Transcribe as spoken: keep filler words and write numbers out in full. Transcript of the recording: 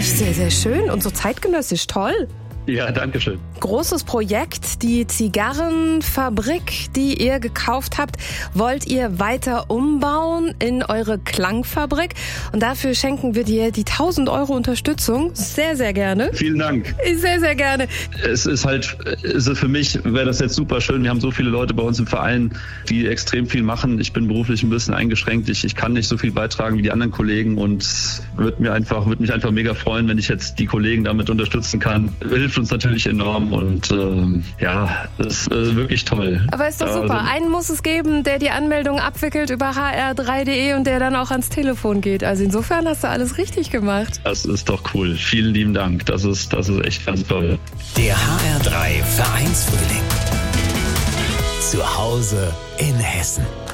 sehr, sehr schön und so zeitgenössisch, toll. Ja, danke schön. Großes Projekt, die Zigarrenfabrik, die ihr gekauft habt, wollt ihr weiter umbauen in eure Klangfabrik. Und dafür schenken wir dir die tausend Euro Unterstützung. Sehr, sehr gerne. Vielen Dank. Sehr, sehr gerne. Es ist halt, ist für mich wäre das jetzt super schön. Wir haben so viele Leute bei uns im Verein, die extrem viel machen. Ich bin beruflich ein bisschen eingeschränkt. Ich, ich kann nicht so viel beitragen wie die anderen Kollegen und würde mir einfach, würde mich einfach mega freuen, wenn ich jetzt die Kollegen damit unterstützen kann. Hilft uns natürlich enorm und ähm, ja, das ist äh, wirklich toll. Aber ist doch super. Also, einen muss es geben, der die Anmeldung abwickelt über h r drei punkt d e und der dann auch ans Telefon geht. Also insofern hast du alles richtig gemacht. Das ist doch cool. Vielen lieben Dank. Das ist, das ist echt ganz toll. Der H R drei Vereinsfrühling. Zu Hause in Hessen.